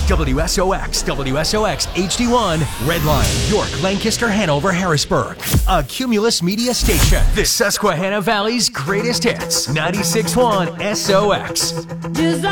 WSOX, WSOX HD1, Redline, York, Lancaster, Hanover, Harrisburg. A Cumulus Media station. The Susquehanna Valley's greatest hits. 96.1 SOX.